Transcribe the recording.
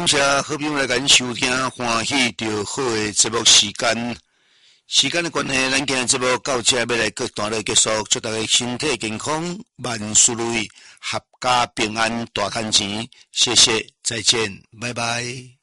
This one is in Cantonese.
感谢好朋友来咱收听，欢喜着好的节目时间。时间的关系，咱今日节目到这要来各段落结束，祝大家身体健康，万事如意，阖家平安，大赚钱。谢谢，再见，拜拜。